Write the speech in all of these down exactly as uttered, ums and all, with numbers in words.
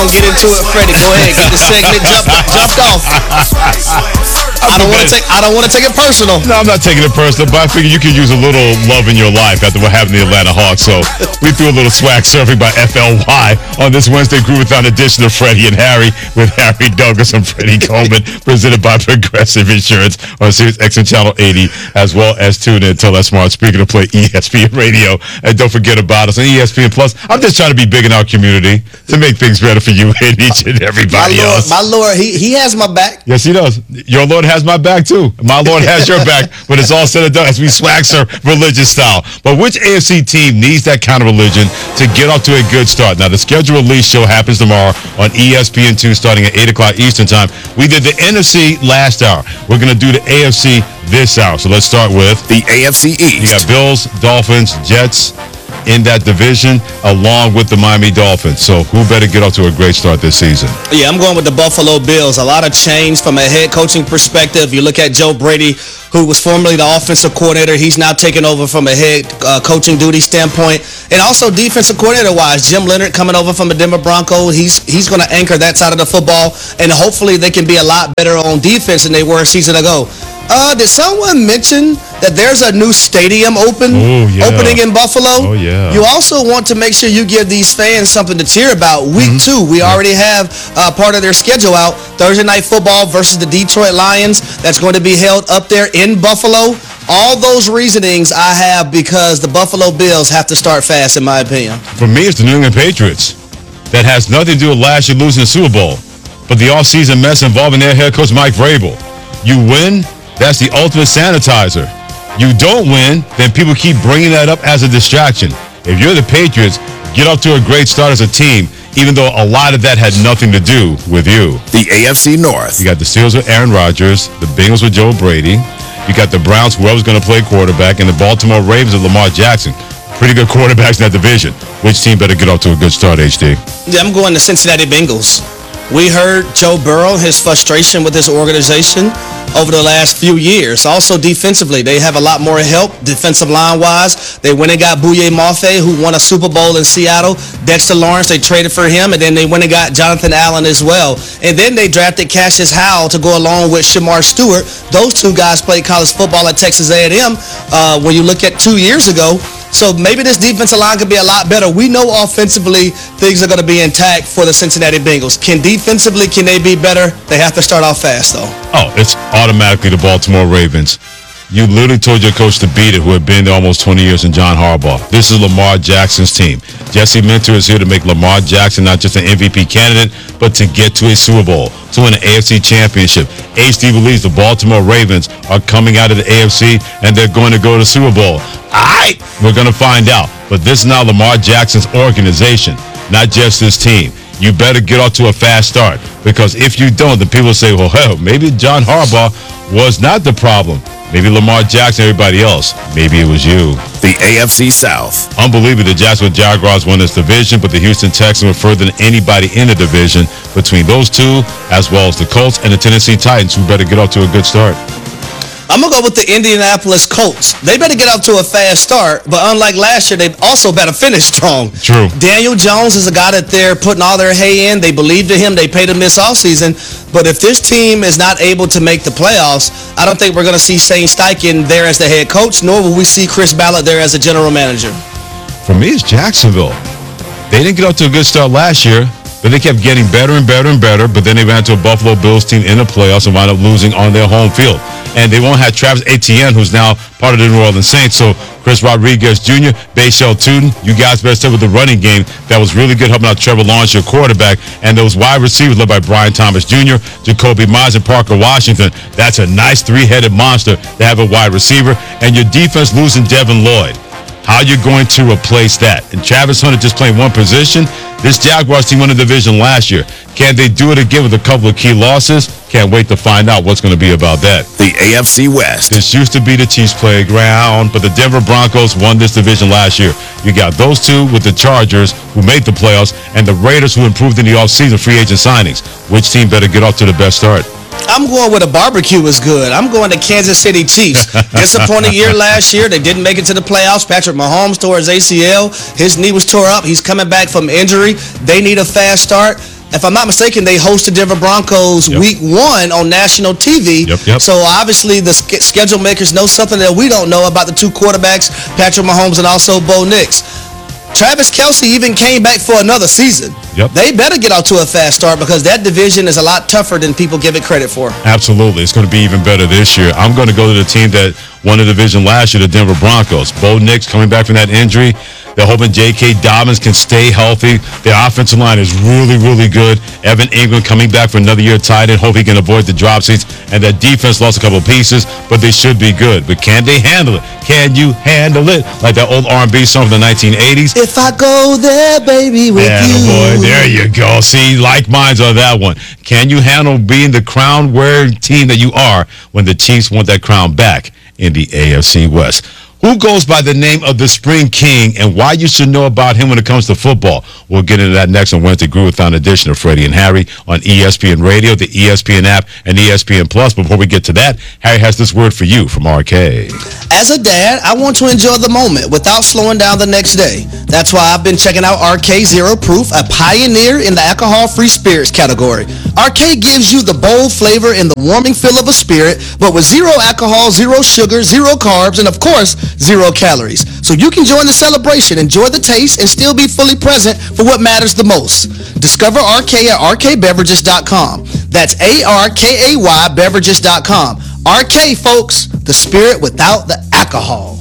gonna get into it, Freddie. Go ahead, get the segment jumped, jumped off. I don't want to take. I don't want to take it personal. No, I'm not taking it personal, but I figure you can use a little love in your life after what happened to the Atlanta Hawks. So we threw a little swag surfing by F L Y on this Wednesday Groove-a-thon edition of Freddie and Harry with Harry Douglas and Freddie Coleman, presented by Progressive Insurance on Sirius X M Channel eighty, as well as tune in to Let's Smart Speaking to Play E S P N Radio, and don't forget about us on E S P N Plus. I'm just trying to be big in our community to make things better for you and each and everybody my Lord, else. My Lord, he he has my back. Yes, he does. Your Lord has my back too. My Lord has your back when it's all said and done as we swag surf religious style. But which A F C team needs that kind of religion to get off to a good start? Now, the schedule release show happens tomorrow on E S P N two starting at eight o'clock Eastern time. We did the N F C last hour. We're going to do the A F C this hour. So let's start with the A F C East. You got Bills, Dolphins, Jets in that division, along with the Miami Dolphins. So who better get off to a great start this season? Yeah, I'm going with the Buffalo Bills. A lot of change from a head coaching perspective. You look at Joe Brady, who was formerly the offensive coordinator. He's now taking over from a head uh, coaching duty standpoint. And also defensive coordinator-wise, Jim Leonard coming over from the Denver Broncos. He's he's going to anchor that side of the football, and hopefully they can be a lot better on defense than they were a season ago. Uh, did someone mention that there's a new stadium open Ooh, yeah. opening in Buffalo? Oh, yeah. You also want to make sure you give these fans something to cheer about. Week mm-hmm. two, we already have uh, part of their schedule out. Thursday Night Football versus the Detroit Lions. That's going to be held up there in Buffalo. All those reasonings I have because the Buffalo Bills have to start fast, in my opinion. For me, it's the New England Patriots. That has nothing to do with last year losing the Super Bowl, but the offseason mess involving their head coach, Mike Vrabel. You win, that's the ultimate sanitizer. You don't win, then people keep bringing that up as a distraction. If you're the Patriots, get off to a great start as a team, even though a lot of that had nothing to do with you. The A F C North. You got the Steelers with Aaron Rodgers, the Bengals with Joe Brady. You got the Browns, whoever's going to play quarterback, and the Baltimore Ravens with Lamar Jackson. Pretty good quarterbacks in that division. Which team better get off to a good start, H D? Yeah, I'm going to Cincinnati Bengals. We heard Joe Burrow, his frustration with his organization over the last few years. Also defensively, they have a lot more help defensive line-wise. They went and got Bouye Mafe, who won a Super Bowl in Seattle. Dexter Lawrence, they traded for him, and then they went and got Jonathan Allen as well. And then they drafted Cassius Howell to go along with Shamar Stewart. Those two guys played college football at Texas A and M uh, when you look at two years ago. So maybe this defensive line could be a lot better. We know offensively things are going to be intact for the Cincinnati Bengals. Can defensively, can they be better? They have to start off fast, though. Oh, it's automatically the Baltimore Ravens. You literally told your coach to beat it, who had been there almost twenty years, in John Harbaugh. This is Lamar Jackson's team. Jesse Minter is here to make Lamar Jackson not just an M V P candidate, but to get to a Super Bowl, to win an A F C championship. H D believes the Baltimore Ravens are coming out of the A F C, and they're going to go to the Super Bowl. All right, we're going to find out. But this is now Lamar Jackson's organization, not just his team. You better get off to a fast start, because if you don't, then people say, well, hell, maybe John Harbaugh was not the problem. Maybe Lamar Jackson, everybody else. Maybe it was you. The A F C South. Unbelievable. The Jacksonville Jaguars won this division, but the Houston Texans were further than anybody in the division between those two, as well as the Colts and the Tennessee Titans, who better get off to a good start. I'm going to go with the Indianapolis Colts. They better get off to a fast start, but unlike last year, they also better finish strong. True. Daniel Jones is a guy that they're putting all their hay in. They believed in him. They paid him this offseason. But if this team is not able to make the playoffs, I don't think we're going to see Shane Steichen there as the head coach, nor will we see Chris Ballard there as a general manager. For me, it's Jacksonville. They didn't get off to a good start last year, but they kept getting better and better and better, but then they ran into a Buffalo Bills team in the playoffs and wound up losing on their home field. And they won't have Travis Etienne, who's now part of the New Orleans Saints. So Chris Rodriguez Junior, Bashal Tootin, you guys better start with the running game that was really good, helping out Trevor Lawrence, your quarterback, and those wide receivers led by Brian Thomas Junior, Jacoby Myers, and Parker Washington. That's a nice three-headed monster to have a wide receiver. And your defense losing Devin Lloyd. How you're going to replace that? And Travis Hunter just playing one position. This Jaguars team won the division last year. Can they do it again with a couple of key losses? Can't wait to find out what's going to be about that. The A F C West. This used to be the Chiefs' playground, but the Denver Broncos won this division last year. You got those two with the Chargers, who made the playoffs, and the Raiders, who improved in the offseason free agent signings. Which team better get off to the best start? I'm going with a barbecue is good. I'm going to Kansas City Chiefs. Disappointing year last year. They didn't make it to the playoffs. Patrick Mahomes tore his A C L. His knee was tore up. He's coming back from injury. They need a fast start. if I'm not mistaken, they hosted Denver Broncos Yep. week one on national T V. Yep, yep. So obviously the sch- schedule makers know something that we don't know about the two quarterbacks, Patrick Mahomes and also Bo Nix. Travis Kelce even came back for another season. Yep. They better get out to a fast start because that division is a lot tougher than people give it credit for. Absolutely. It's going to be even better this year. I'm going to go to the team that won the division last year, the Denver Broncos. Bo Nix coming back from that injury. They're hoping J K. Dobbins can stay healthy. Their offensive line is really, really good. Evan Ingram coming back for another year tight end. Hope he can avoid the drop seats. And that defense lost a couple of pieces, but they should be good. But can they handle it? Can you handle it? Like that old R and B song from the nineteen eighties. If I go there, baby, with Yeah, you. boy, there you go. See, like minds on that one. Can you handle being the crown-wearing team that you are when the Chiefs want that crown back in the A F C West? Who goes by the name of the Spring King and why you should know about him when it comes to football? We'll get into that next on Wednesday Groovathon edition of Freddie and Harry on E S P N Radio, the E S P N app, and E S P N Plus. Before we get to that, Harry has this word for you from R K. As a dad, I want to enjoy the moment without slowing down the next day. That's why I've been checking out R K Zero Proof, a pioneer in the alcohol-free spirits category. R K gives you the bold flavor and the warming feel of a spirit, but with zero alcohol, zero sugar, zero carbs, and of course, zero calories. So you can join the celebration, enjoy the taste, and still be fully present for what matters the most. Discover R K at R K beverages dot com. That's A R K A Y beverages dot com. R K, folks, the spirit without the alcohol.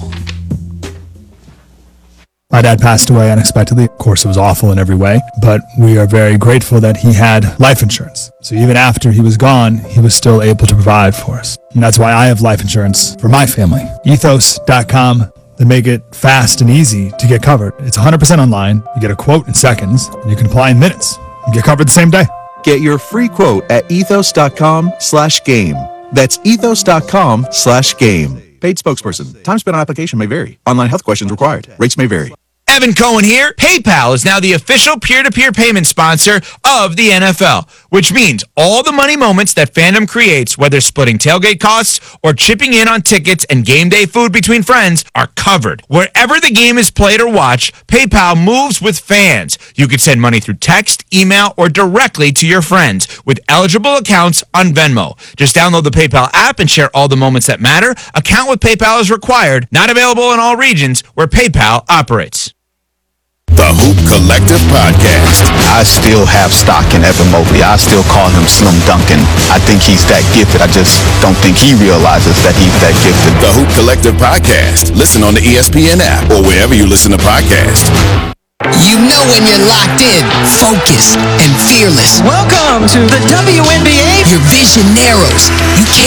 My dad passed away unexpectedly. Of course, it was awful in every way, but we are very grateful that he had life insurance. So even after he was gone, he was still able to provide for us. And that's why I have life insurance for my family. ethos dot com. They make it fast and easy to get covered. It's one hundred percent online. You get a quote in seconds, and you can apply in minutes and get covered the same day. Get your free quote at ethos dot com slash game. That's ethos dot com slash game. Paid spokesperson. Time spent on application may vary. Online health questions required. Rates may vary. Evan Cohen here. PayPal is now the official peer-to-peer payment sponsor of the N F L, which means all the money moments that fandom creates, whether splitting tailgate costs or chipping in on tickets and game day food between friends, are covered. Wherever the game is played or watched, PayPal moves with fans. You can send money through text, email, or directly to your friends with eligible accounts on Venmo. Just download the PayPal app and share all the moments that matter. Account with PayPal is required. Not available in all regions where PayPal operates. The Hoop Collective Podcast. I still have stock in Evan Mobley. I still call him Slim Duncan. I think he's that gifted. I just don't think he realizes that he's that gifted. The Hoop Collective Podcast. Listen on the E S P N app or wherever you listen to podcasts. You know when you're locked in, focused, and fearless. Welcome to the W N B A. Your vision narrows. You can't